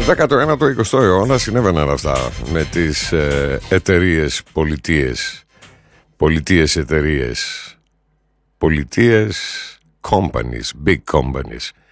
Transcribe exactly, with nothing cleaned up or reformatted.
δέκατο ένατο εικοστό αιώνα συνέβαιναν αυτά με τις ε, εταιρείες, πολιτείες, πολιτείες εταιρείες, πολιτείες, companies, big companies.